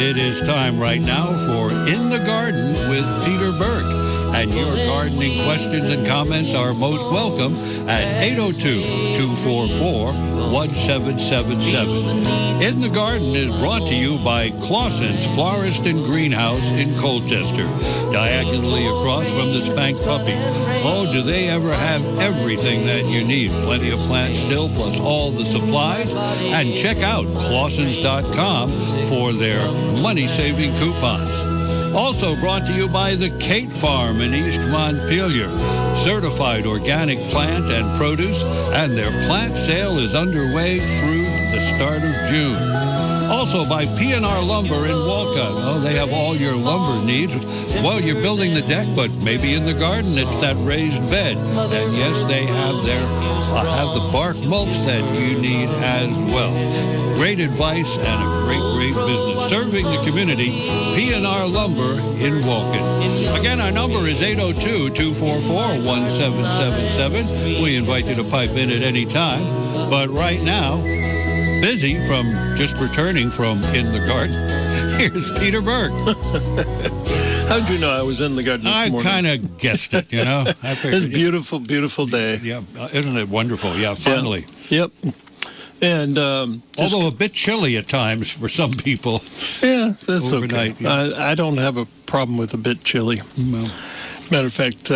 It is time right now for In the Garden with Peter Burke. And your gardening questions and comments are most welcome at 802-244-1777. In the Garden is brought to you by Clausen's Florist and Greenhouse in Colchester, diagonally across from the Spank Puppy. Oh, do they ever have everything that you need? Plenty of plants still, plus all the supplies. And check out Clausens.com for their money-saving coupons. Also brought to you by the Kate Farm in East Montpelier. Certified organic plant and produce, and their plant sale is underway through the start of June. Also by P&R Lumber in Walcott. Oh, they have all your lumber needs. Well, you're building the deck, but maybe in the garden it's that raised bed. And yes, they have the bark mulch that you need as well. Great advice and a great business. Serving the community, P&R Lumber in Walcott. Again, our number is 802-244-1777. We invite you to pipe in at any time. But right now, busy from just returning from In the Garden, here's Peter Burke. How'd you know I was in the garden this morning? I kind of guessed it, you know. It's a beautiful, beautiful day. Yeah, isn't it wonderful? Yeah, finally. Yeah. Yep. And although a bit chilly at times for some people. Yeah, that's overnight, okay. Yeah. I don't have a problem with a bit chilly. Well, Matter of fact,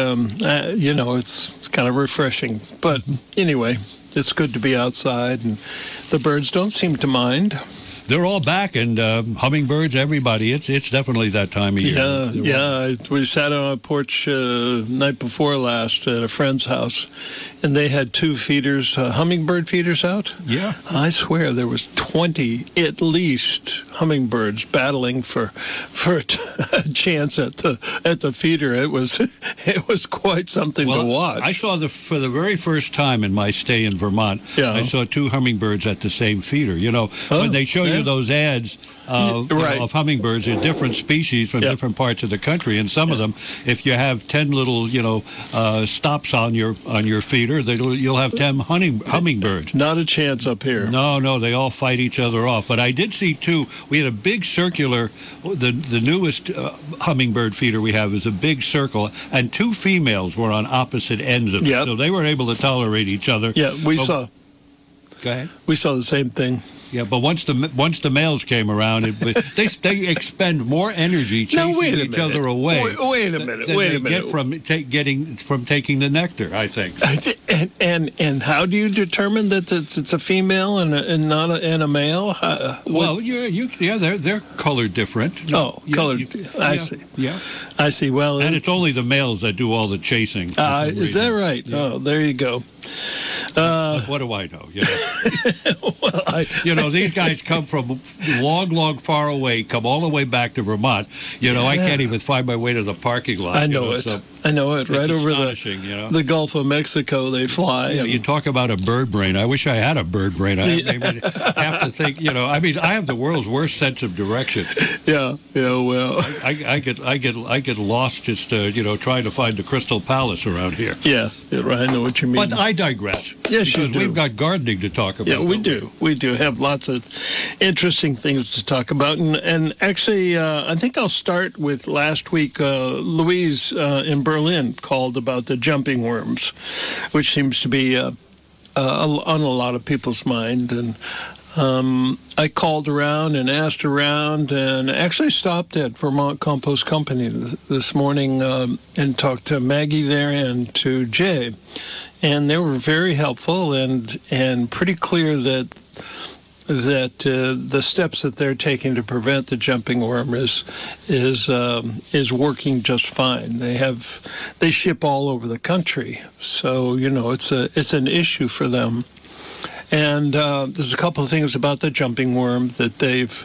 it's kind of refreshing. But anyway, it's good to be outside, and the birds don't seem to mind. they're all back, and hummingbirds, everybody. It's definitely that time of year. Yeah. We sat on a porch night before last at a friend's house, and they had 2 feeders, hummingbird feeders out. Yeah. I swear there was 20 at least hummingbirds battling for a chance at the feeder. It was quite something to watch. I saw for the very first time in my stay in Vermont, I saw 2 hummingbirds at the same feeder. When they show you those ads of hummingbirds in different species from different parts of the country, and some of them, if you have 10 little stops on your feeder, you'll have 10 hummingbirds. Not a chance up here. No, they all fight each other off. But I did see 2. We had a big circular. The newest hummingbird feeder we have is a big circle, and 2 females were on opposite ends of it, so they were able to tolerate each other. Yeah, we saw. Go ahead. We saw the same thing. Yeah, but once the males came around, they expend more energy chasing each other away. Wait a minute. Get from taking the nectar, I think. And how do you determine that it's a female and not a male? They're colored different. Colored. I see. Yeah, I see. Well, and it's only the males that do all the chasing. Is that right? Yeah. Oh, there you go. What do I know? These guys come from long far away, come all the way back to Vermont. I can't even find my way to the parking lot. I know it. I know it. Right over the Gulf of Mexico, they fly. Yeah, you talk about a bird brain. I wish I had a bird brain. I have to think. I have the world's worst sense of direction. Yeah. Well, I get lost just trying to find the Crystal Palace around here. Yeah. I know what you mean. But I digress. Yes, you do. We've got gardening to talk about. Yeah, we do. We do have lots of interesting things to talk about. And actually, I think I'll start with last week. Louise in Berlin called about the jumping worms, which seems to be on a lot of people's mind. And I called around and asked around, and actually stopped at Vermont Compost Company this morning and talked to Maggie there and to Jay. And they were very helpful and pretty clear that the steps that they're taking to prevent the jumping worm is working just fine. They ship all over the country, so it's an issue for them. And there's a couple of things about the jumping worm that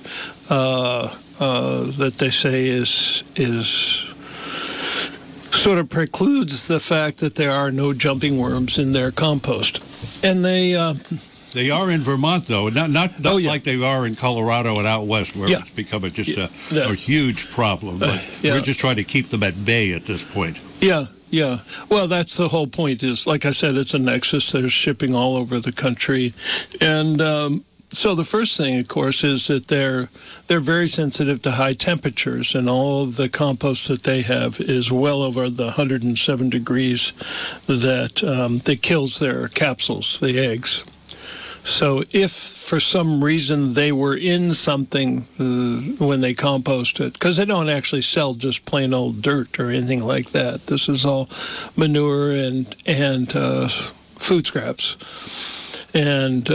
that they say is sort of precludes the fact that there are no jumping worms in their compost. And they are in Vermont, though, not like they are in Colorado and out west, where it's become a huge problem. But we're just trying to keep them at bay at this point. Yeah. Well, that's the whole point is, like I said, it's a nexus. They're shipping all over the country. And So the first thing, of course, is that they're very sensitive to high temperatures, and all of the compost that they have is well over the 107 degrees that kills their capsules, the eggs. So if for some reason they were in something when they compost it, because they don't actually sell just plain old dirt or anything like that. This is all manure and food scraps. And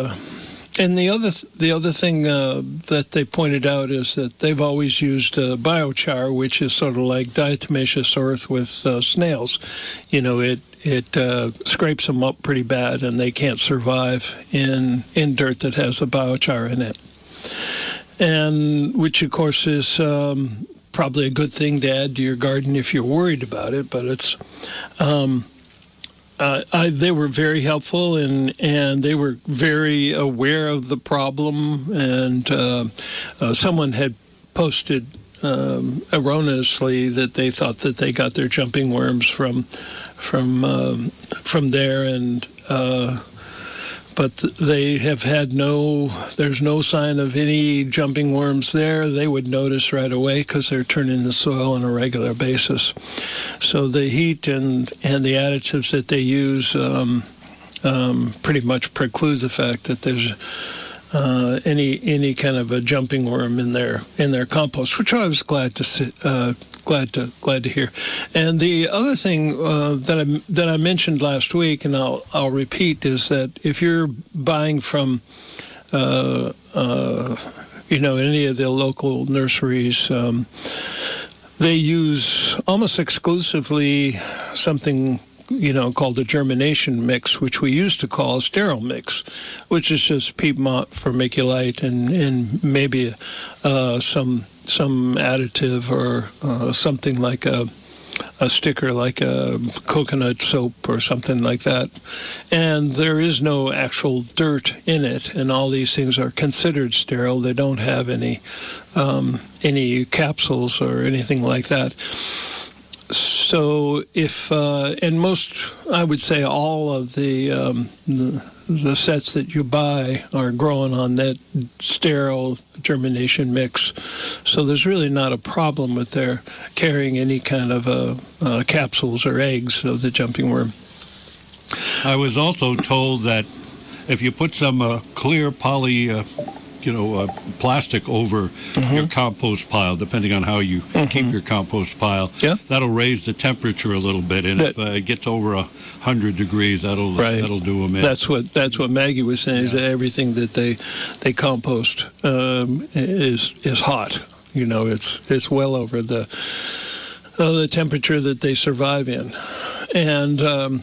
the other thing that they pointed out is that they've always used biochar, which is sort of like diatomaceous earth with snails. You know, it scrapes them up pretty bad, and they can't survive in dirt that has the biochar in it. And which, of course, is probably a good thing to add to your garden if you're worried about it, but it's... they were very helpful, and they were very aware of the problem. And someone had posted erroneously that they thought that they got their jumping worms from there, and but they have had there's no sign of any jumping worms there. They would notice right away because they're turning the soil on a regular basis. So the heat and the additives that they use pretty much precludes the fact that there's any kind of a jumping worm in their compost, which I was glad to see, glad to hear. And the other thing that I mentioned last week, and I'll repeat, is that if you're buying from any of the local nurseries, they use almost exclusively something called the germination mix, which we used to call a sterile mix, which is just Piedmont vermiculite and maybe some additive or something like a sticker, like a coconut soap or something like that. And there is no actual dirt in it, and all these things are considered sterile. They don't have any capsules or anything like that. So and most, I would say all of the sets that you buy are growing on that sterile germination mix. So there's really not a problem with their carrying any kind of capsules or eggs of the jumping worm. I was also told that if you put some clear poly plastic over your compost pile, depending on how you keep your compost pile, that'll raise the temperature a little bit, and if it gets over 100 degrees, that'll do them in. That's what Maggie was saying, is that everything that they compost is hot. It's well over the temperature that they survive in, and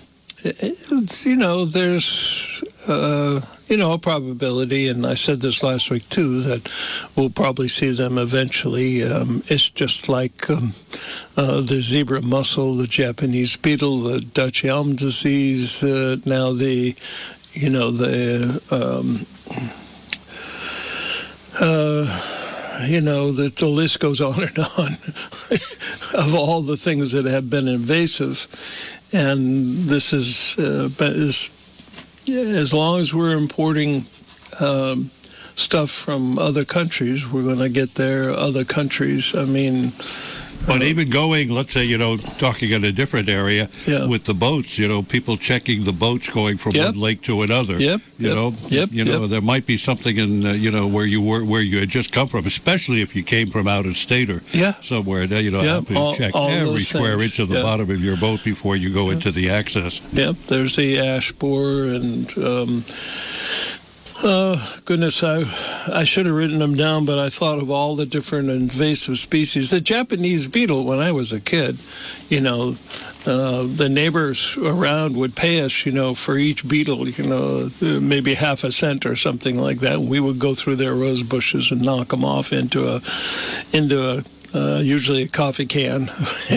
there's a probability, and I said this last week too, that we'll probably see them eventually. It's just like the zebra mussel, the Japanese beetle, the Dutch elm disease, now the list goes on and on of all the things that have been invasive. And this is as long as we're importing stuff from other countries, we're going to get their other countries. I mean... But even going, let's say, talking in a different area with the boats, people checking the boats going from one lake to another. There might be something in, where you had just come from, especially if you came from out of state or somewhere. You have to check every square inch of the bottom of your boat before you go into the access. There's the ash borer and... goodness, I should have written them down, but I thought of all the different invasive species. The Japanese beetle, when I was a kid, the neighbors around would pay us, for each beetle, maybe half a cent or something like that. And we would go through their rose bushes and knock them off into a usually a coffee can.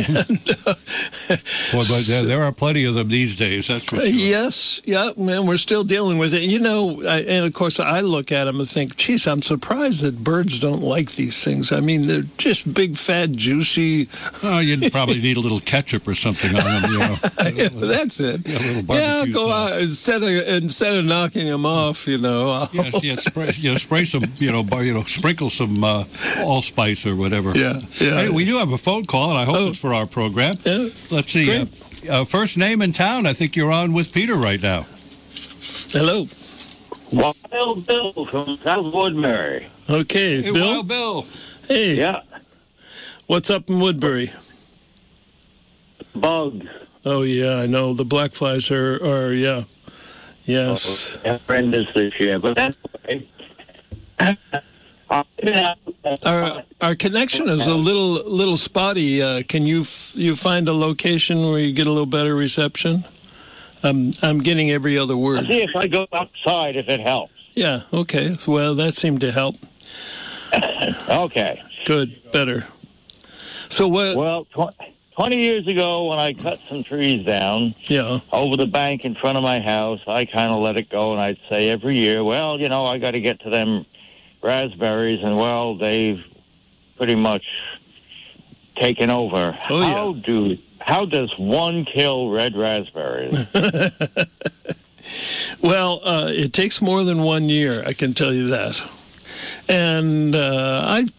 Well, but there are plenty of them these days, that's for sure. Yes, yeah, man, we're still dealing with it. And of course, I look at them and think, geez, I'm surprised that birds don't like these things. I mean, they're just big, fat, juicy. Oh, you'd probably need a little ketchup or something on them, Yeah, that's it. Yeah, a little barbecue go sauce. out instead of knocking them off, Yes, spray some, sprinkle some allspice or whatever. Yeah. Hey, we do have a phone call, and I hope it's for our program. Yeah. Let's see. First name in town. I think you're on with Peter right now. Hello. Wild Bill from South Woodbury. Okay, Hey, Bill. Wild Bill. Hey. Yeah, What's up in Woodbury? bugs. Oh, yeah, I know. The black flies are yeah. Yes. Horrendous this year, but that's okay. Our connection is a little spotty. Can you find a location where you get a little better reception? I'm getting every other I'll word. see if I go outside if it helps. Yeah, okay. Well, that seemed to help. Okay. Good, better. So what? Well, 20 years ago when I cut some trees down Yeah. over the bank in front of my house, I kind of let it go, and I'd say every year, well, I got to get to them raspberries, and, well, they've pretty much taken over. Oh, yeah. How does one kill red raspberries? Well, it takes more than 1 year, I can tell you that. And I've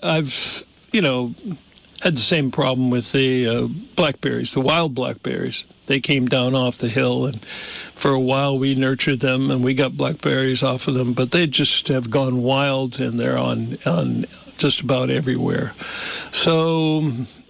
had the same problem with the blackberries, the wild blackberries. They came down off the hill, and for a while we nurtured them, and we got blackberries off of them. But they just have gone wild, and they're on just about everywhere. So,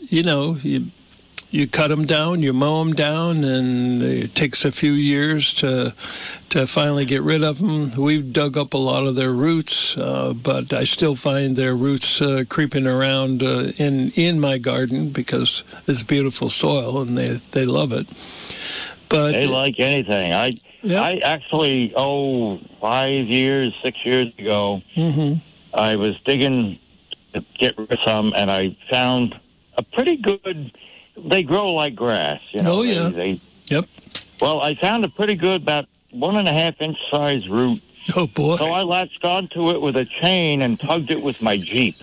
you cut them down, you mow them down, and it takes a few years to finally get rid of them. We've dug up a lot of their roots, but I still find their roots creeping around in my garden because it's beautiful soil, and they love it. But They like anything. I actually, 6 years ago, I was digging to get rid of some, and I found a pretty good. They grow like grass, Oh, yeah. Yep. Well, I found a pretty good, about 1.5 inch size root. Oh, boy. So I latched onto it with a chain and tugged it with my Jeep.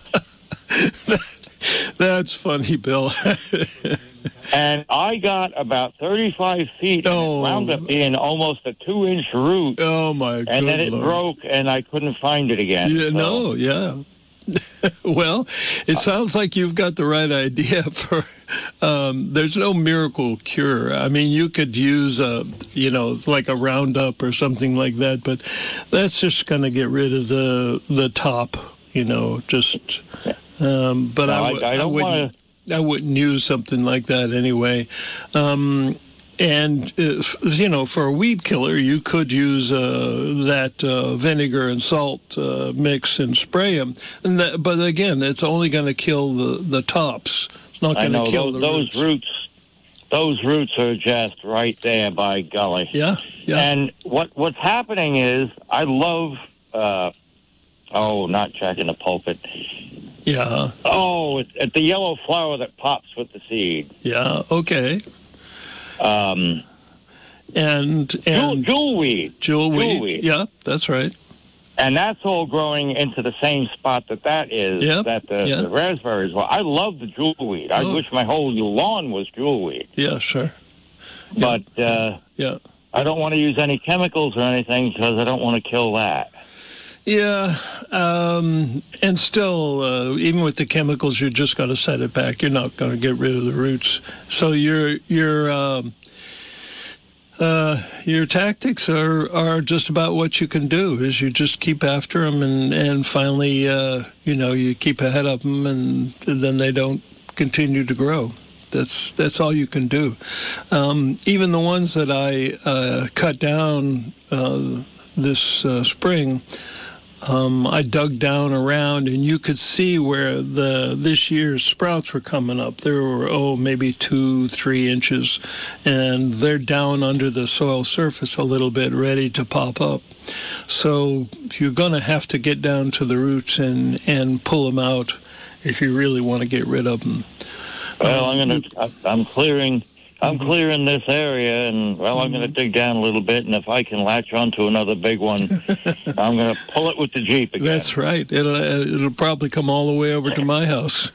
That's funny, Bill. And I got about 35 feet, and it wound up being almost a 2-inch root. Oh, my God. And then it broke, and I couldn't find it again. Yeah, so. no, yeah. Well, it sounds like you've got the right idea for. There's no miracle cure. I mean, you could use like a Roundup or something like that, but that's just going to get rid of the top. Just. But I wouldn't use something like that anyway. And, for a weed killer, you could use that vinegar and salt mix and spray them. But again, it's only going to kill the tops. It's not going to kill the roots. Those roots are just right there, by golly. Yeah. And what's happening is I love, not Jack in the Pulpit. Yeah. Oh, it's the yellow flower that pops with the seed. Yeah, okay. And jewelweed. Jewelweed. Yeah, that's right. And that's all growing into the same spot that is, the raspberries. Well, I love the jewelweed. I wish my whole lawn was jewelweed. Yeah, sure. But I don't want to use any chemicals or anything because I don't want to kill that. Yeah, and still, even with the chemicals, you're just going to set it back. You're not going to get rid of the roots. So your tactics are just about what you can do. Is you just keep after them, and finally, you keep ahead of them, and then they don't continue to grow. That's all you can do. Even the ones that I cut down this spring. I dug down around, and you could see where this year's sprouts were coming up. There were, maybe 2-3 inches, and they're down under the soil surface a little bit, ready to pop up. So you're going to have to get down to the roots and pull them out. if you really want to get rid of them. Well, I'm clearing this area, and I'm going to dig down a little bit, and if I can latch onto another big one, I'm going to pull it with the Jeep again. That's right. It'll probably come all the way over to my house.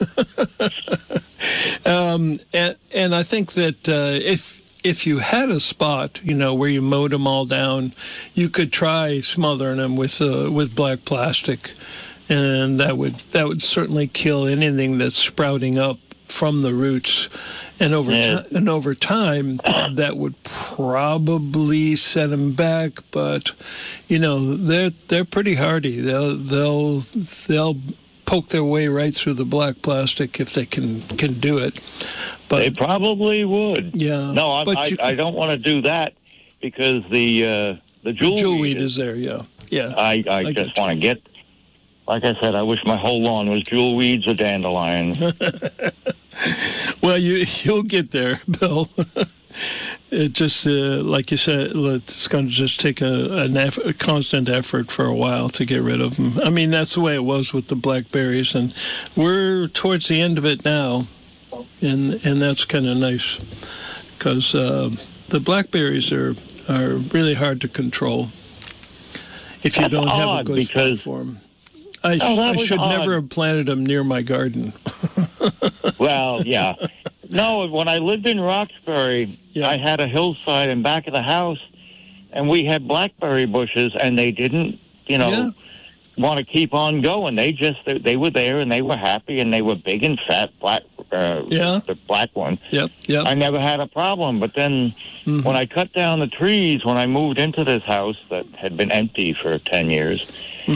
And I think that if you had a spot, where you mowed them all down, you could try smothering them with black plastic, and that would certainly kill anything that's sprouting up from the roots. And over time, that would probably set them back. But they're pretty hardy. They'll poke their way right through the black plastic if they can do it. But they probably would. Yeah. No, I don't want to do that because the jewelweed is there. Yeah. Yeah. I just want to get. Like I said, I wish my whole lawn was jewelweeds or dandelions. Well, you'll get there, Bill. It just, like you said, it's going to just take a constant effort for a while to get rid of them. I mean, that's the way it was with the blackberries, and we're towards the end of it now, and that's kind of nice because the blackberries are really hard to control if you don't have a good spot for them. I should never have planted them near my garden. Well, yeah. No, when I lived in Roxbury, I had a hillside in back of the house, and we had blackberry bushes, and they didn't, want to keep on going. They were there, and they were happy, and they were big and fat, the black one. Yep. I never had a problem, but then when I cut down the trees, when I moved into this house that had been empty for 10 years,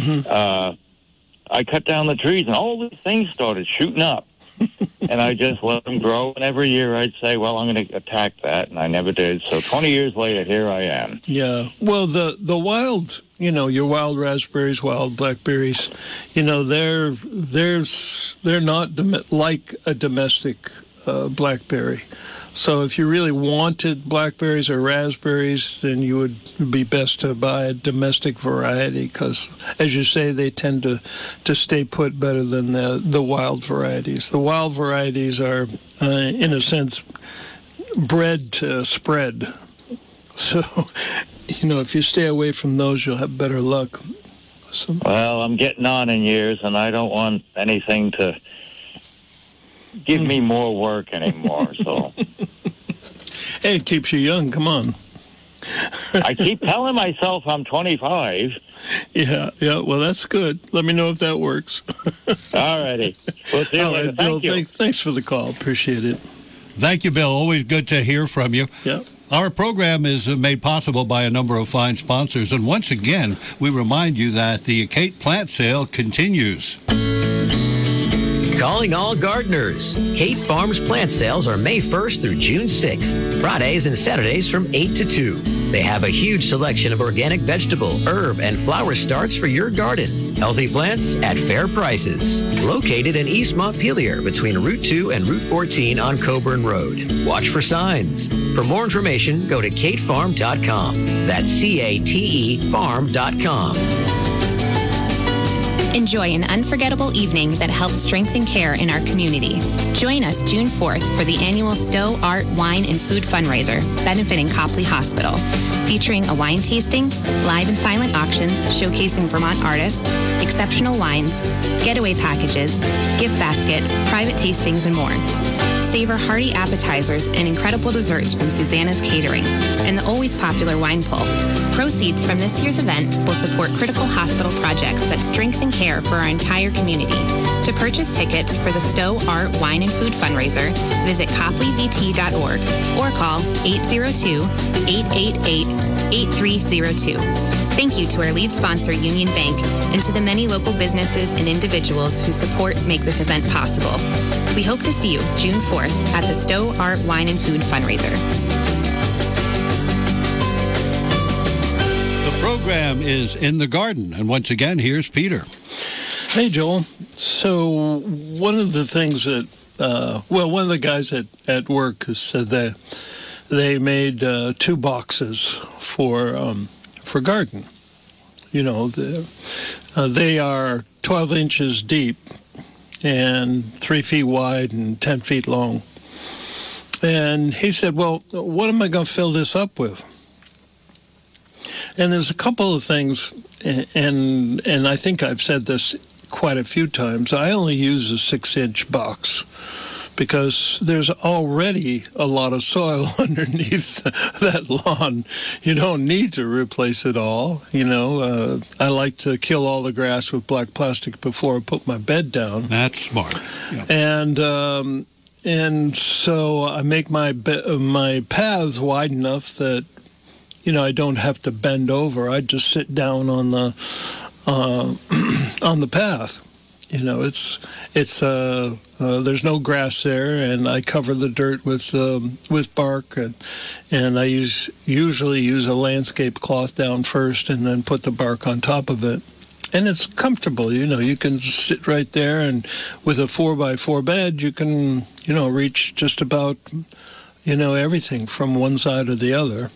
I cut down the trees, and all these things started shooting up. And I just let them grow. And every year I'd say, well, I'm going to attack that. And I never did. So 20 years later, here I am. Yeah. Well, the wild, your wild raspberries, wild blackberries, they're not like a domestic blackberry. So if you really wanted blackberries or raspberries, then you would be best to buy a domestic variety because, as you say, they tend to stay put better than the wild varieties. The wild varieties are, in a sense, bred to spread. So, if you stay away from those, you'll have better luck. So, well, I'm getting on in years, and I don't want anything to give me more work anymore, so. Hey, it keeps you young. Come on. I keep telling myself I'm 25. Yeah. Well, that's good. Let me know if that works. All righty. We'll see you later. Bill, Thank you. Thanks for the call. Appreciate it. Thank you, Bill. Always good to hear from you. Yeah. Our program is made possible by a number of fine sponsors. And once again, we remind you that the Kate Plant Sale continues. Calling all gardeners. Kate Farms plant sales are May 1st through June 6th, Fridays and Saturdays from 8 to 2. They have a huge selection of organic vegetable, herb, and flower starts for your garden. Healthy plants at fair prices. Located in East Montpelier between Route 2 and Route 14 on Coburn Road. Watch for signs. For more information, go to katefarm.com. That's CATE farm.com. Enjoy an unforgettable evening that helps strengthen care in our community. Join us June 4th for the annual Stowe Art, Wine, and Food fundraiser benefiting Copley Hospital, featuring a wine tasting, live and silent auctions showcasing Vermont artists, exceptional wines, getaway packages, gift baskets, private tastings, and more. Savor hearty appetizers and incredible desserts from Susanna's Catering and the always popular wine pull. Proceeds from this year's event will support critical hospital projects that strengthen care for our entire community. To purchase tickets for the Stowe Art, Wine, and Food fundraiser, visit copleyvt.org or call 802-888-8302. Thank you to our lead sponsor, Union Bank, and to the many local businesses and individuals whose support make this event possible. We hope to see you June 4th at the Stowe Art, Wine, and Food fundraiser. The program is In the Garden, and once again, here's Peter. Hey, Joel. So one of the things that, one of the guys at work said that they made 2 boxes for garden. They are 12 inches deep, and 3 feet wide and 10 feet long. And he said, well, what am I going to fill this up with? And there's a couple of things, and I think I've said this quite a few times. I only use a 6-inch box because there's already a lot of soil underneath that lawn. You don't need to replace it all. I like to kill all the grass with black plastic before I put my bed down. That's smart. Yeah. And so I make my paths wide enough that I don't have to bend over. I just sit down on the path. There's no grass there, and I cover the dirt with bark, and I usually use a landscape cloth down first, and then put the bark on top of it. And it's comfortable, you can sit right there, and with a 4x4 bed, you can, reach just about, everything from one side or the other.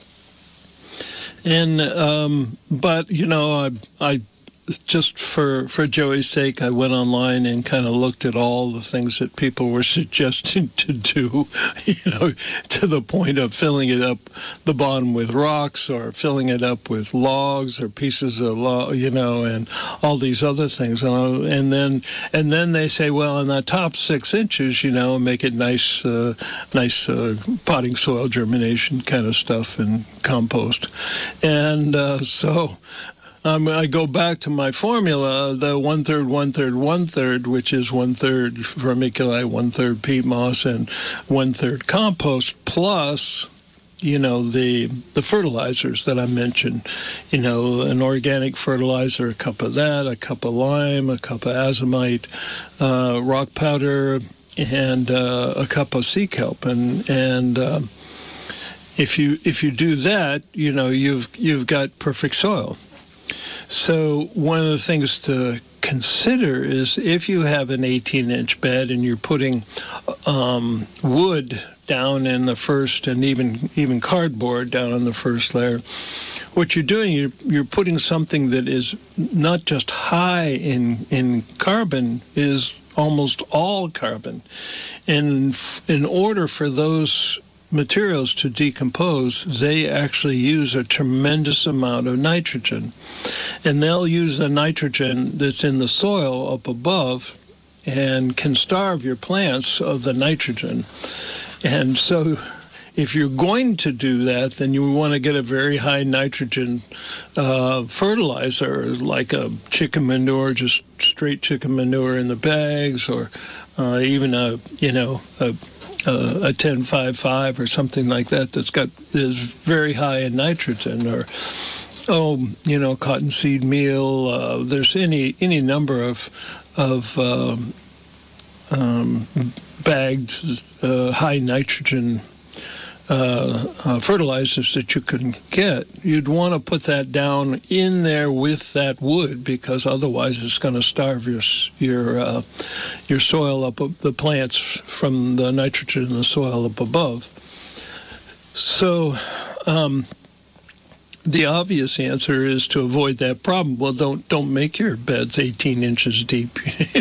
And, but, I just for Joey's sake, I went online and kind of looked at all the things that people were suggesting to do, to the point of filling it up the bottom with rocks or filling it up with logs or pieces of log, and all these other things. And then they say, well, in the top 6 inches, make it nice potting soil germination kind of stuff and compost. And so I go back to my formula, the 1/3, 1/3, 1/3, which is 1/3 vermiculite, 1/3 peat moss, and 1/3 compost, plus, the fertilizers that I mentioned. An organic fertilizer, a cup of that, a cup of lime, a cup of azomite, rock powder, and a cup of sea kelp. And if you do that, you've got perfect soil. So one of the things to consider is if you have an 18-inch bed and you're putting wood down in the first, and even cardboard down in the first layer, what you're doing, you're putting something that is not just high in carbon, is almost all carbon. And in order for those materials to decompose, they actually use a tremendous amount of nitrogen. And they'll use the nitrogen that's in the soil up above and can starve your plants of the nitrogen. And so if you're going to do that, then you want to get a very high nitrogen fertilizer, like a chicken manure, just straight chicken manure in the bags, or even a 10-5-5 or something like that is very high in nitrogen, or cottonseed meal. There's any number of bagged high nitrogen fertilizers that you can get. You'd want to put that down in there with that wood, because otherwise it's going to starve your soil up, the plants, from the nitrogen in the soil up above. So the obvious answer is to avoid that problem. Well, don't make your beds 18 inches deep,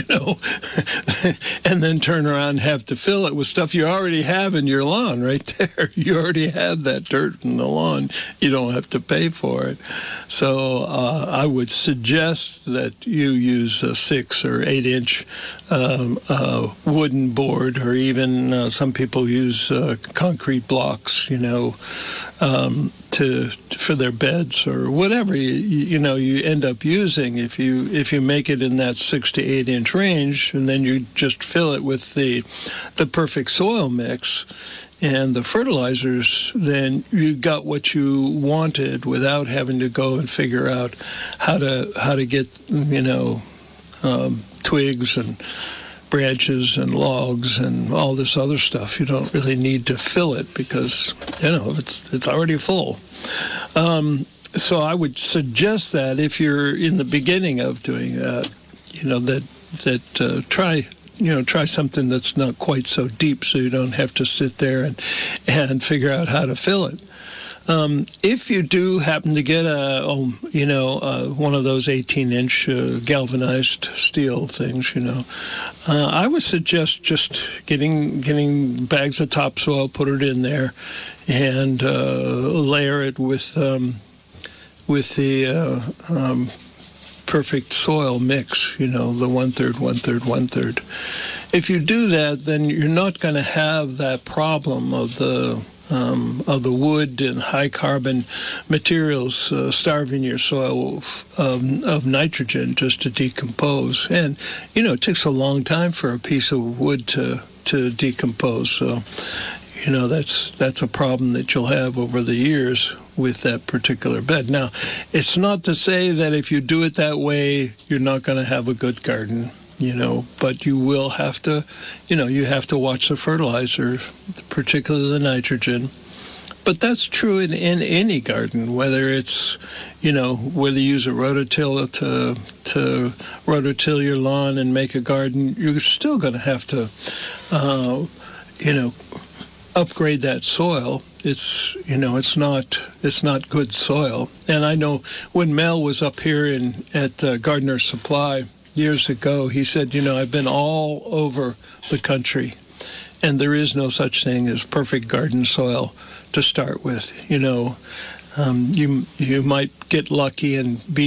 and then turn around and have to fill it with stuff you already have in your lawn right there. You already have that dirt in the lawn. You don't have to pay for it. So I would suggest that you use a 6 or 8 inch wooden board, or even some people use concrete blocks, for their beds, or whatever you end up using. If you make it in that 6 to 8 inch range, and then you just fill it with the perfect soil mix and the fertilizers, then you got what you wanted without having to go and figure out how to get twigs and branches and logs and all this other stuff. You don't really need to fill it, because it's already full. So I would suggest that if you're in the beginning of doing that, try something that's not quite so deep, so you don't have to sit there and figure out how to fill it. If you do happen to get one of those 18-inch galvanized steel things, I would suggest just getting bags of topsoil, put it in there, and layer it with the perfect soil mix, the 1/3, 1/3, 1/3. If you do that, then you're not going to have that problem of the wood and high carbon materials starving your soil of nitrogen just to decompose. And it takes a long time for a piece of wood to decompose. So that's a problem that you'll have over the years with that particular bed. Now, it's not to say that if you do it that way, you're not going to have a good garden, but you will have to, you have to watch the fertilizer, particularly the nitrogen. But that's true in any garden, whether it's, whether you use a rototiller to rototill your lawn and make a garden, you're still going to have to, upgrade that soil. It's not good soil. And I know when Mel was up here at Gardener Supply years ago, he said, I've been all over the country, and there is no such thing as perfect garden soil to start with. You might get lucky and be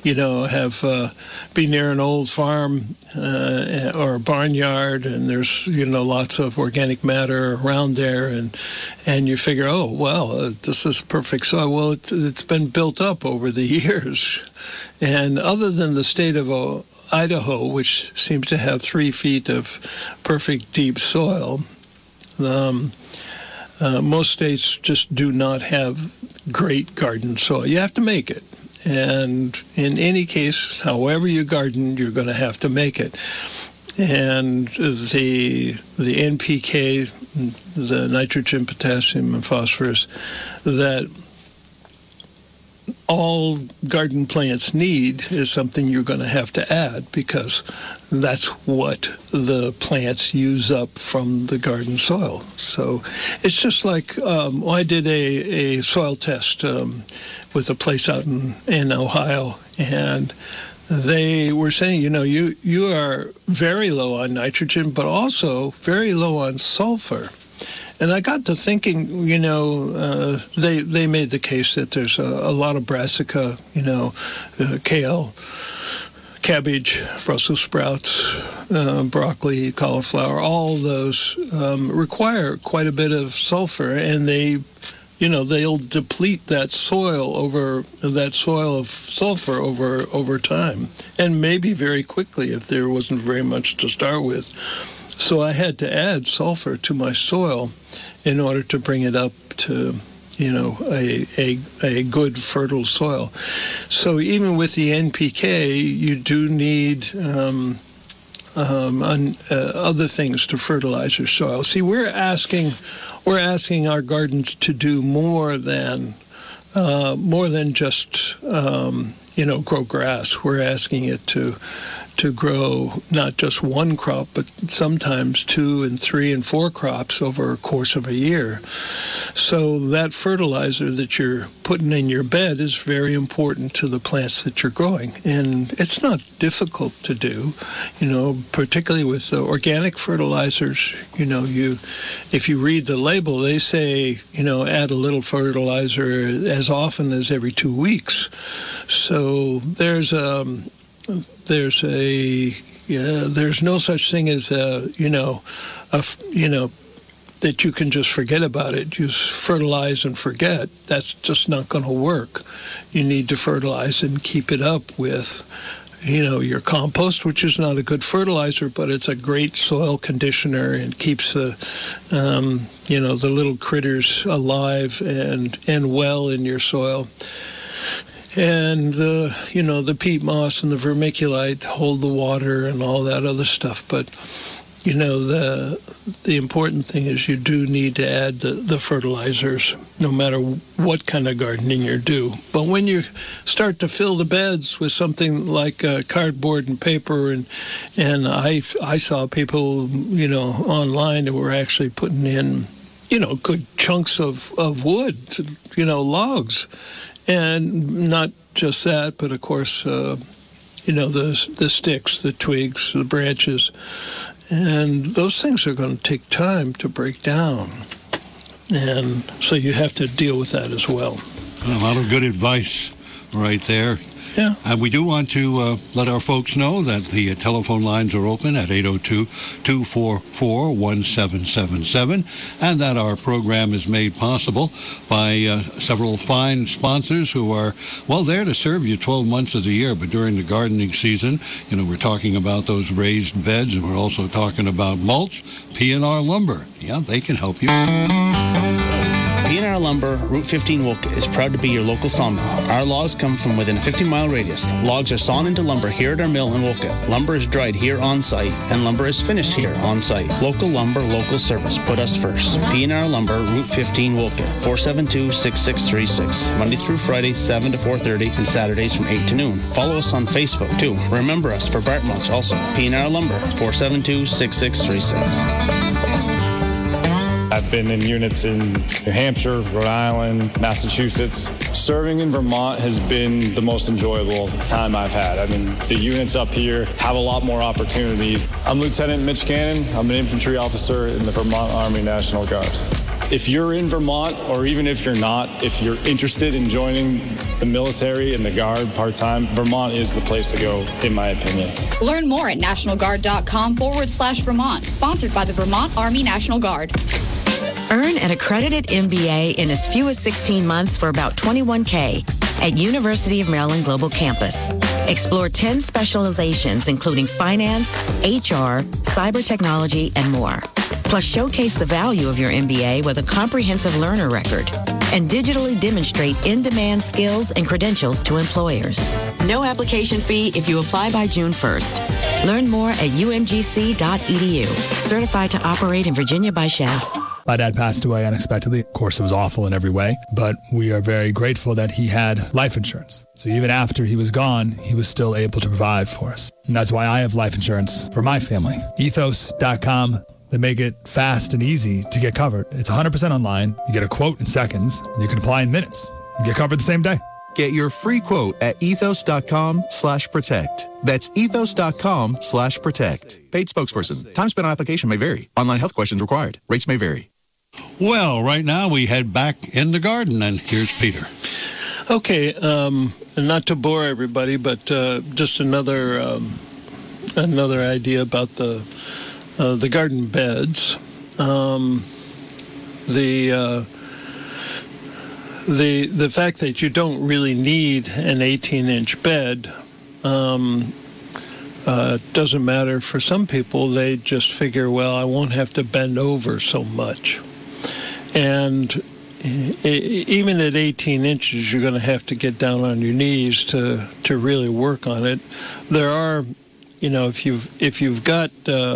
near an old farm or a barnyard, and there's lots of organic matter around there, and you figure, oh well, this is perfect soil. Well, it's been built up over the years, and other than the state of Idaho, which seems to have 3 feet of perfect deep soil, most states just do not have great garden soil. You have to make it. And in any case, however you garden, you're going to have to make it. And the NPK, the nitrogen, potassium, and phosphorus that all garden plants need is something you're going to have to add, because that's what the plants use up from the garden soil. So it's just like I did a soil test with a place out in Ohio, and they were saying, you are very low on nitrogen, but also very low on sulfur. And I got to thinking, they made the case that there's a lot of brassica, kale, cabbage, Brussels sprouts, broccoli, cauliflower, all those require quite a bit of sulfur, and they'll deplete that soil of sulfur over time, and maybe very quickly if there wasn't very much to start with. So I had to add sulfur to my soil in order to bring it up to, a good fertile soil. So even with the NPK, you do need other things to fertilize your soil. See, we're asking our gardens to do more than just grow grass. We're asking it to grow not just one crop, but sometimes 2 and 3 and 4 crops over a course of a year. So that fertilizer that you're putting in your bed is very important to the plants that you're growing. And it's not difficult to do, particularly with the organic fertilizers. If you read the label, they say, add a little fertilizer as often as every 2 weeks. So there's no such thing as that you can just forget about it. You fertilize and forget. That's just not going to work. You need to fertilize and keep it up with, your compost, which is not a good fertilizer, but it's a great soil conditioner and keeps the little critters alive and well in your soil. And the peat moss and the vermiculite hold the water and all that other stuff. But, the important thing is you do need to add the fertilizers, no matter what kind of gardening you do. But when you start to fill the beds with something like cardboard and paper, and I saw people, online who were actually putting in good chunks of wood, logs. And not just that, but of course, the sticks, the twigs, the branches. And those things are going to take time to break down. And so you have to deal with that as well. A lot of good advice right there. Yeah. We do want to let our folks know that the telephone lines are open at 802-244-1777, and that our program is made possible by several fine sponsors who are, there to serve you 12 months of the year. But during the gardening season, we're talking about those raised beds, and we're also talking about mulch. P&R Lumber. Yeah, they can help you. P&R Lumber, Route 15 Wolcott, is proud to be your local sawmill. Our logs come from within a 50-mile radius. Logs are sawn into lumber here at our mill in Wolcott. Lumber is dried here on site, and lumber is finished here on site. Local lumber, local service. Put us first. P&R Lumber, Route 15 Wolcott, 472-6636. Monday through Friday, 7 to 4:30, and Saturdays from 8 to noon. Follow us on Facebook, too. Remember us for bark mulch also. P&R Lumber, 472-6636. I've been in units in New Hampshire, Rhode Island, Massachusetts. Serving in Vermont has been the most enjoyable time I've had. I mean, the units up here have a lot more opportunity. I'm Lieutenant Mitch Cannon. I'm an infantry officer in the Vermont Army National Guard. If you're in Vermont, or even if you're not, if you're interested in joining the military and the Guard part-time, Vermont is the place to go, in my opinion. Learn more at nationalguard.com/Vermont. Sponsored by the Vermont Army National Guard. Earn an accredited MBA in as few as 16 months for about $21K at University of Maryland Global Campus. Explore 10 specializations, including finance, HR, cyber technology, and more. Plus, showcase the value of your MBA with a comprehensive learner record and digitally demonstrate in-demand skills and credentials to employers. No application fee if you apply by June 1st. Learn more at umgc.edu. Certified to operate in Virginia by SCHEV. My dad passed away unexpectedly. Of course, it was awful in every way, but we are very grateful that he had life insurance. So even after he was gone, he was still able to provide for us. And that's why I have life insurance for my family. Ethos.com. They make it fast and easy to get covered. It's 100% online. You get a quote in seconds. And you can apply in minutes. You get covered the same day. Get your free quote at ethos.com/protect. That's ethos.com/protect. Paid spokesperson. Time spent on application may vary. Online health questions required. Rates may vary. Well, right now we head back in the garden, and here's Peter. Okay, not to bore everybody, but just another idea about the garden beds. The fact that you don't really need an 18-inch bed doesn't matter for some people. They just figure, well, I won't have to bend over so much. And even at 18 inches, you're going to have to get down on your knees to really work on it. There are, if you've got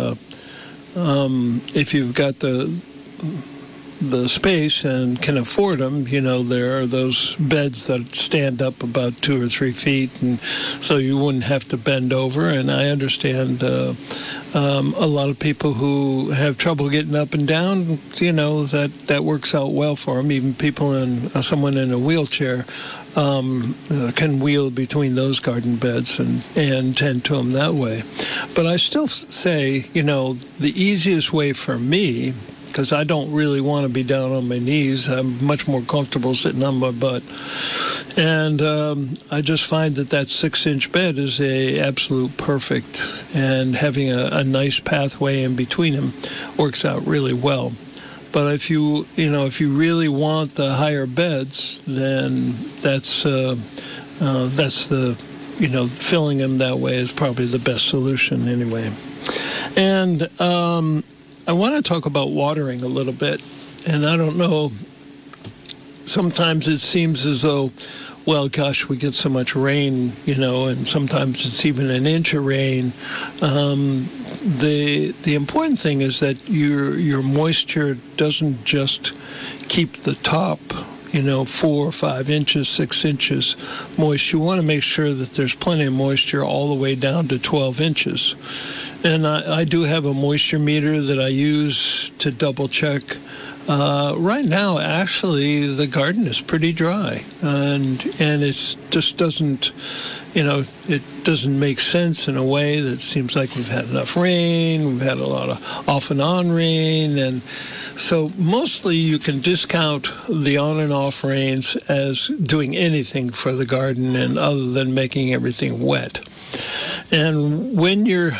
the space and can afford them, there are those beds that stand up about 2 or 3 feet, and so you wouldn't have to bend over. And I understand a lot of people who have trouble getting up and down, that works out well for them. Even people someone in a wheelchair can wheel between those garden beds and tend to them that way. But I still say, the easiest way for me, because I don't really want to be down on my knees. I'm much more comfortable sitting on my butt. And I just find that 6-inch bed is a absolute perfect, and having a nice pathway in between them works out really well. But if you really want the higher beds, then that's the, filling them that way is probably the best solution anyway. And I want to talk about watering a little bit, and I don't know, sometimes it seems as though, well, gosh, we get so much rain, and sometimes it's even an inch of rain. The important thing is that your moisture doesn't just keep the top, 4 or 5 inches, 6 inches moist. You want to make sure that there's plenty of moisture all the way down to 12 inches. And I do have a moisture meter that I use to double check Right now, actually, the garden is pretty dry, and it just doesn't, it doesn't make sense in a way that seems like we've had enough rain, we've had a lot of off and on rain, and so mostly you can discount the on and off rains as doing anything for the garden, and other than making everything wet. And when you're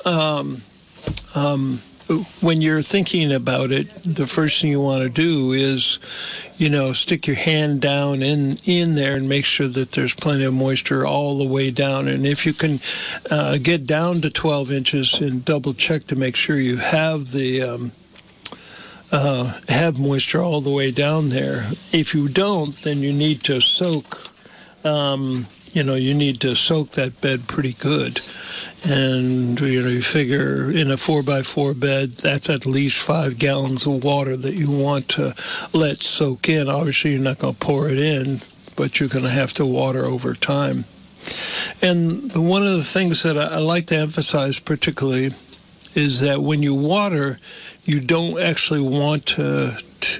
thinking about it, the first thing you want to do is, stick your hand down in there and make sure that there's plenty of moisture all the way down. And if you can get down to 12 inches and double check to make sure you have the have moisture all the way down there. If you don't, then you need to soak. You need to soak that bed pretty good. And, you figure in a 4x4 bed, that's at least 5 gallons of water that you want to let soak in. Obviously, you're not going to pour it in, but you're going to have to water over time. And one of the things that I like to emphasize particularly is that when you water, you don't actually want to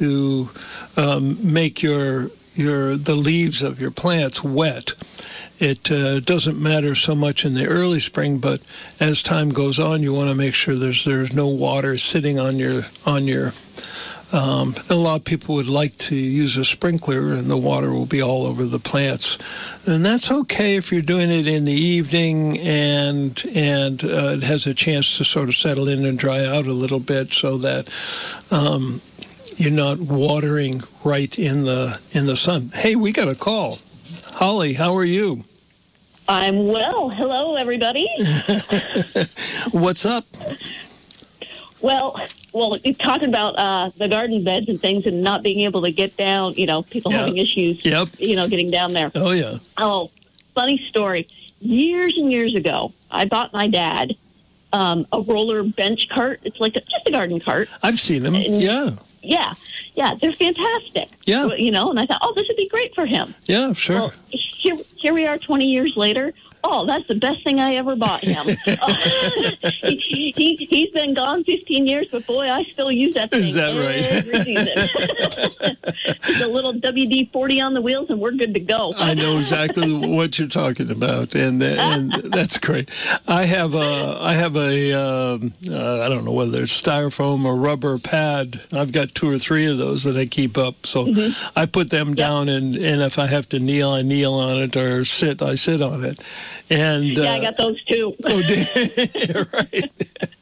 make the leaves of your plants wet. It doesn't matter so much in the early spring, but as time goes on, you want to make sure there's no water sitting on your. A lot of people would like to use a sprinkler, and the water will be all over the plants, and that's okay if you're doing it in the evening and it has a chance to sort of settle in and dry out a little bit, so that you're not watering right in the sun. Hey, we got a call. Holly, how are you? I'm well. Hello, everybody. What's up? Well, you're talking about the garden beds and things and not being able to get down, people having issues, getting down there. Oh, yeah. Oh, funny story. Years and years ago, I bought my dad a roller bench cart. It's like just a garden cart. I've seen them, Yeah, they're fantastic. Yeah. And I thought, this would be great for him. Yeah, sure. Well, here we are 20 years later. Oh, that's the best thing I ever bought him. He's been gone 15 years, but boy, I still use that thing. Is that every season. Just a little WD-40 on the wheels, and we're good to go. I know exactly what you're talking about, and that's great. I have a I don't know whether it's styrofoam or rubber pad. I've got 2 or 3 of those that I keep up. So I put them down, and if I have to kneel, I kneel on it, or sit, I sit on it. And I got those too. Right.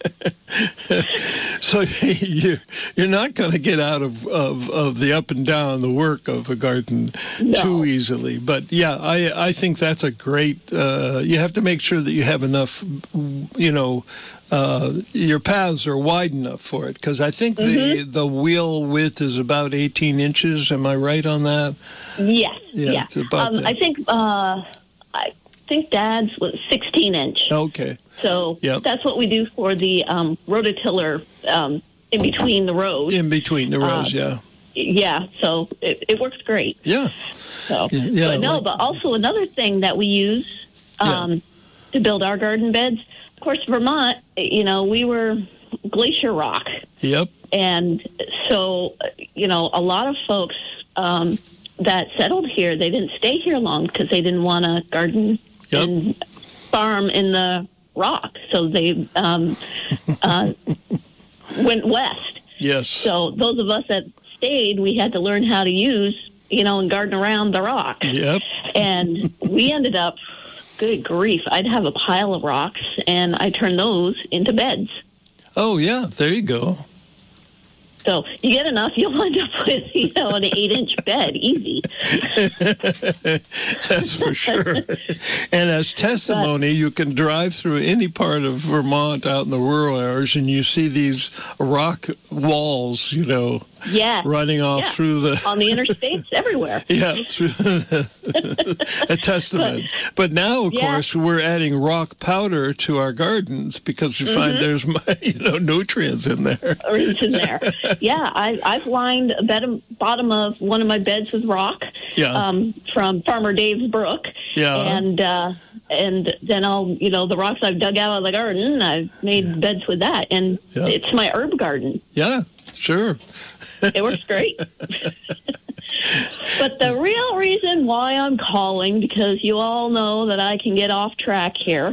So you're not going to get out of the up and down, the work of a garden too easily. But I think that's a great. You have to make sure that you have enough. Your paths are wide enough for it, because I think the wheel width is about 18 inches. Am I right on that? Yes. Yeah. It's about that. I think Dad's was 16-inch. Okay. So that's what we do for the rototiller in between the rows. In between the rows, Yeah, so it works great. Yeah. So, but also another thing that we use to build our garden beds, of course, Vermont, we were glacier rock. Yep. And so, a lot of folks that settled here, they didn't stay here long because they didn't want to garden and farm in the rock. So they went west. Yes. So those of us that stayed, we had to learn how to use, and garden around the rock. Yep. And we ended up, good grief, I'd have a pile of rocks, and I turned those into beds. Oh, yeah, there you go. So you get enough, you'll end up with, an 8-inch bed, easy. That's for sure. And as testimony, you can drive through any part of Vermont out in the rural areas, and you see these rock walls, running off through the... on the interstates, everywhere. Yeah, through a testament. But now, of course, we're adding rock powder to our gardens because we find there's, nutrients in there. In there. Yeah, I've lined the bottom of one of my beds with rock from Farmer Dave's brook. Yeah. And then I'll, the rocks I've dug out of the garden, I've made beds with that. And it's my herb garden. Yeah, sure. It works great. But the real reason why I'm calling, because you all know that I can get off track here.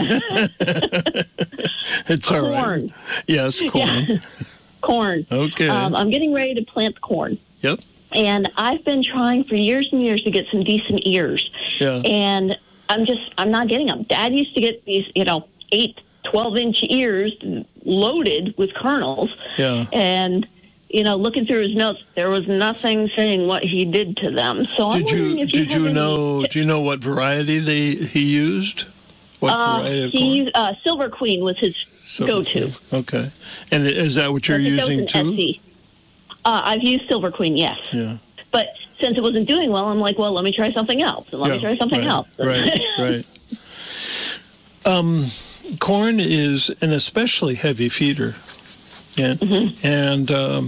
It's all right. Yes, corn. Yeah. Corn. Okay. I'm getting ready to plant corn. Yep. And I've been trying for years and years to get some decent ears. Yeah. And I'm not getting them. Dad used to get these, 8, 12-inch ears loaded with kernels. Yeah. And, looking through his notes, there was nothing saying what he did to them. So I'm wondering if you do you know what variety he used? What variety of corn? Silver Queen was his go-to. Okay. And is that what you're using too? I've used Silver Queen, yes. Yeah. But since it wasn't doing well, I'm like, well, let me try something else. And let me try something else. Right. Corn is an especially heavy feeder. Yeah. Mm-hmm. And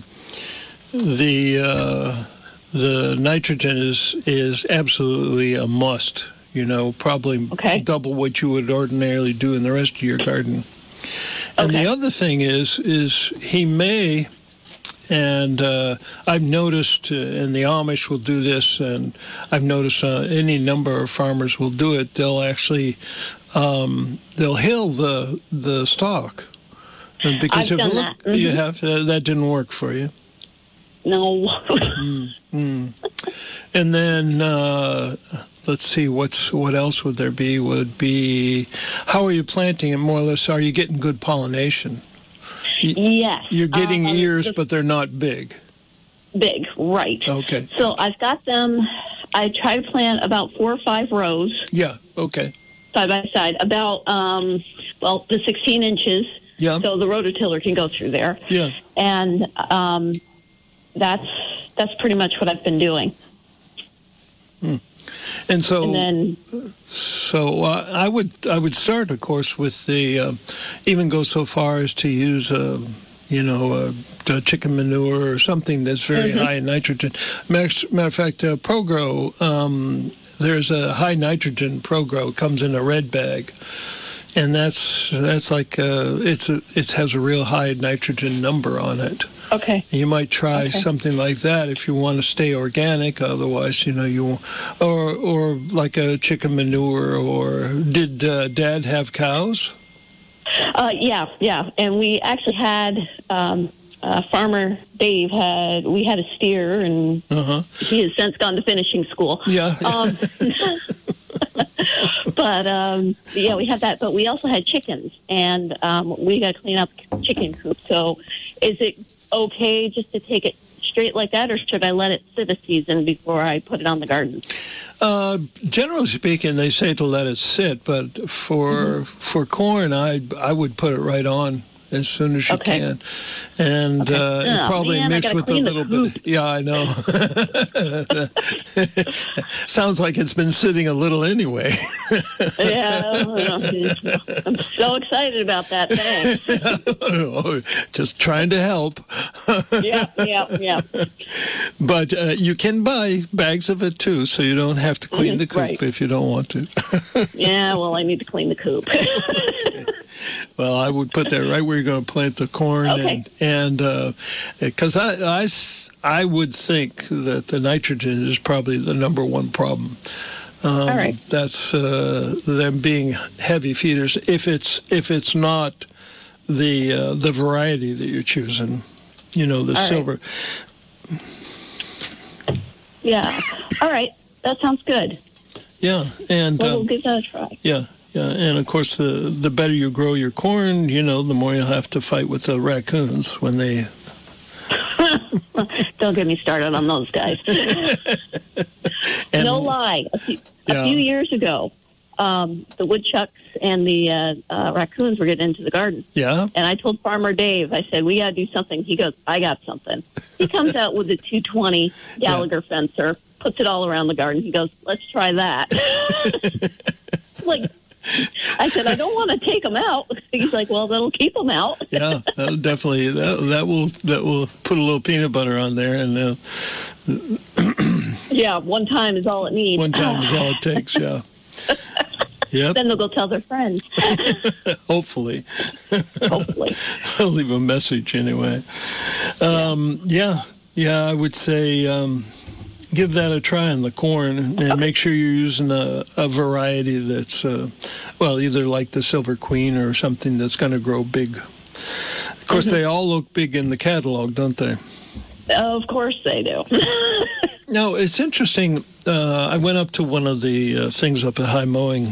the nitrogen is absolutely a must. Probably double what you would ordinarily do in the rest of your garden. And the other thing is he may, and I've noticed, and the Amish will do this, and I've noticed any number of farmers will do it. They'll actually they'll hill the stalk. Because I've done that. Mm-hmm. You have that didn't work for you. No. And then let's see, what else would there be? Would be, how are you planting it more or less? Are you getting good pollination? Yes. You're getting ears, but they're not big. Big, right. Okay. So I've got them, I try to plant about 4 or 5 rows. Yeah, okay. Side by side, about, the 16 inches. Yeah. So the rototiller can go through there. Yeah. And that's pretty much what I've been doing. And so, I would start, of course, with the even go so far as to use chicken manure or something that's very high in nitrogen. Matter of fact, ProGrow, there's a high nitrogen ProGrow, comes in a red bag. And that's like it has a real high nitrogen number on it. Okay. You might try something like that if you want to stay organic. Otherwise, you or like a chicken manure. Or did Dad have cows? Yeah. And we actually had Farmer Dave we had a steer, and he has since gone to finishing school. Yeah. But, we had that. But we also had chickens, and we got to clean up chicken coop. So is it okay just to take it straight like that, or should I let it sit a season before I put it on the garden? Generally speaking, they say to let it sit, but for corn, I would put it right on as soon as you can, and probably mix with a little bit. Yeah, I know. Sounds like it's been sitting a little anyway. Yeah, I'm so excited about that thing. Just trying to help. Yeah. But you can buy bags of it too, so you don't have to clean the coop if you don't want to. Yeah, well, I need to clean the coop. Well, I would put that right where you're going to plant the corn, and because I would think that the nitrogen is probably the number one problem. All right. That's them being heavy feeders. If it's not the variety that you're choosing, the silver. Yeah. All right. That sounds good. Yeah, and we'll give that a try. Yeah. Yeah, and of course, the better you grow your corn, the more you'll have to fight with the raccoons when they. Don't get me started on those guys. No lie. A few years ago, the woodchucks and the raccoons were getting into the garden. Yeah. And I told Farmer Dave, I said, we got to do something. He goes, I got something. He comes out with a 220 Gallagher fencer, puts it all around the garden. He goes, let's try that. I said, I don't want to take them out. He's like, well, that'll keep them out. Yeah, that'll definitely that will put a little peanut butter on there, and yeah, one time is all it needs. One time is all it takes. Yeah. Yep. Then they'll go tell their friends. Hopefully. Hopefully. I'll leave a message anyway. Yeah. Yeah, I would say give that a try on the corn, and make sure you're using a variety that's, either like the Silver Queen or something that's going to grow big. Of course, they all look big in the catalog, don't they? Of course they do. No, it's interesting. I went up to one of the things up at High Mowing.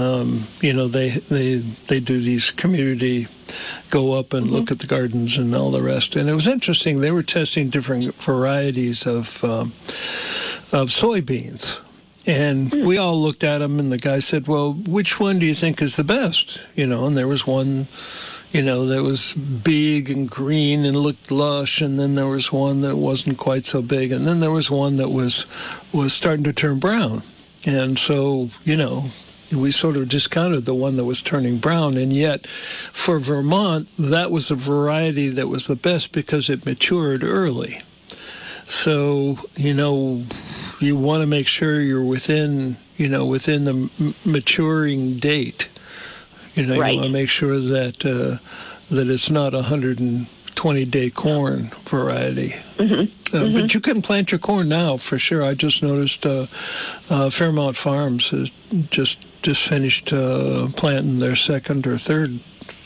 They do these community go up and look at the gardens and all the rest. And it was interesting. They were testing different varieties of soybeans. And we all looked at them, and the guy said, well, which one do you think is the best? And there was one, that was big and green and looked lush, and then there was one that wasn't quite so big, and then there was one that was starting to turn brown. And so, we sort of discounted the one that was turning brown, and yet for Vermont, that was a variety that was the best because it matured early. So, you want to make sure you're within the maturing date. You want to make sure that it's not 120-day corn variety. But you can plant your corn now for sure. I just noticed Fairmount Farms has just finished planting their second or third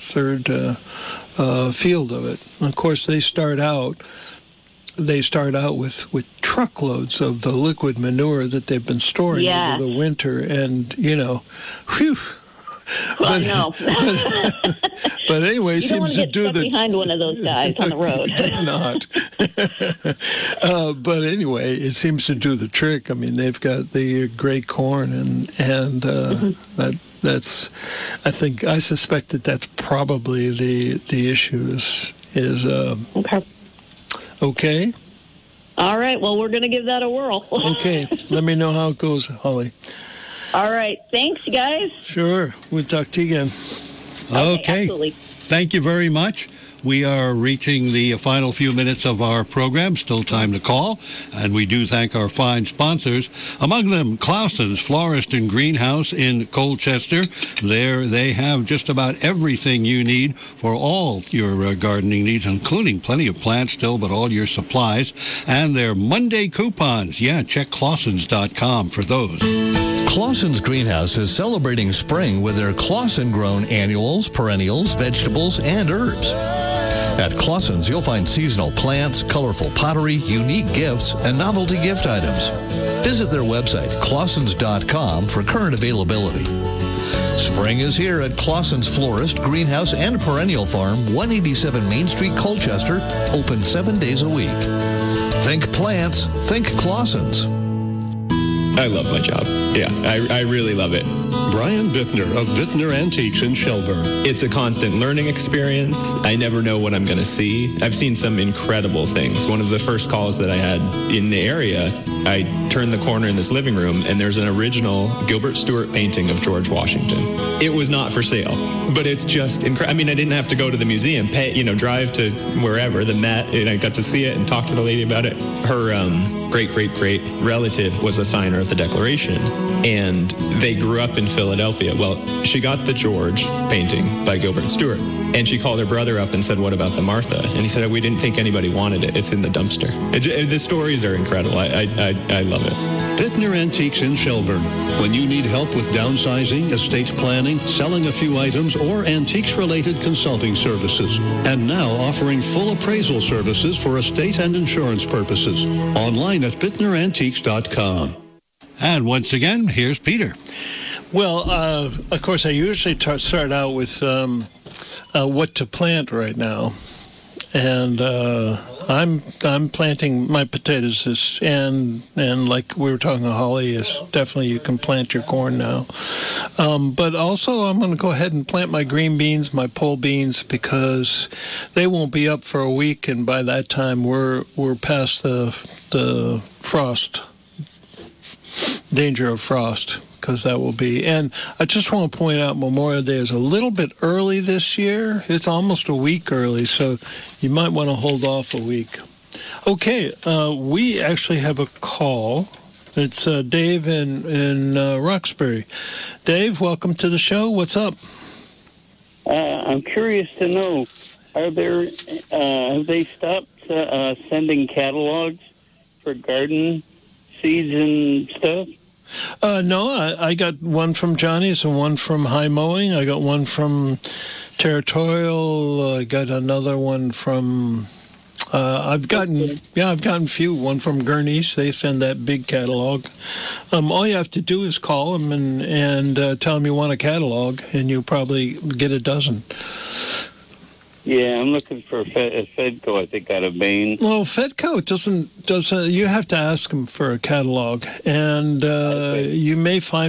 field of it. And of course, they start out with truckloads of the liquid manure that they've been storing over the winter, and whew. Well, no. But anyway, you seems to do the behind one of those guys on the road. Not. But anyway, it seems to do the trick. I mean, they've got the great corn, and that's. I suspect that's probably the issue is. Okay. Okay. All right. Well, we're going to give that a whirl. Okay. Let me know how it goes, Holly. All right. Thanks, guys. Sure. We'll talk to you again. Okay. Absolutely. Thank you very much. We are reaching the final few minutes of our program. Still time to call. And we do thank our fine sponsors. Among them, Clausen's Florist and Greenhouse in Colchester. There they have just about everything you need for all your gardening needs, including plenty of plants still, but all your supplies. And their Monday coupons. Yeah, check Clausens.com for those. Clausen's Greenhouse is celebrating spring with their Clausen-grown annuals, perennials, vegetables, and herbs. At Clausen's, you'll find seasonal plants, colorful pottery, unique gifts, and novelty gift items. Visit their website, Clausens.com, for current availability. Spring is here at Clausen's Florist, Greenhouse, and Perennial Farm, 187 Main Street, Colchester, open 7 days a week. Think plants, think Clausen's. I love my job. Yeah, I really love it. Brian Bittner of Bittner Antiques in Shelburne. It's a constant learning experience. I never know what I'm going to see. I've seen some incredible things. One of the first calls that I had in the area, I turned the corner in this living room, and there's an original Gilbert Stuart painting of George Washington. It was not for sale, but it's just incredible. I mean, I didn't have to go to the museum, drive to wherever, the Met, and I got to see it and talk to the lady about it. Her great-great-great relative was a signer of the Declaration, and they grew up in Philadelphia. Well, she got the George painting by Gilbert Stuart, and she called her brother up and said, what about the Martha? And he said, we didn't think anybody wanted it. It's in the dumpster. The stories are incredible. I love it. Bittner Antiques in Shelburne. When you need help with downsizing, estate planning, selling a few items, or antiques-related consulting services. And now offering full appraisal services for estate and insurance purposes. Online at BittnerAntiques.com. And once again, here's Peter. Well, of course, I usually start out with what to plant right now. And I'm planting my potatoes, and like we were talking to Holly, is definitely you can plant your corn now. But also I'm going to go ahead and plant my green beans, my pole beans, because they won't be up for a week, and by that time we're past the frost, danger of frost. Because that will be. And I just want to point out Memorial Day is a little bit early this year. It's almost a week early, so you might want to hold off a week. Okay, we actually have a call. It's Dave in Roxbury. Dave, welcome to the show. What's up? I'm curious to know, have they stopped sending catalogs for garden seeds and stuff? No, I got one from Johnny's and one from High Mowing. I got one from Territorial. I got another one from... I've gotten a few. One from Gurney's. They send that big catalog. All you have to do is call them and tell them you want a catalog, and you'll probably get a dozen. Yeah, I'm looking for Fedco, I think, out of Maine. Well, Fedco doesn't. You have to ask them for a catalog, and you may find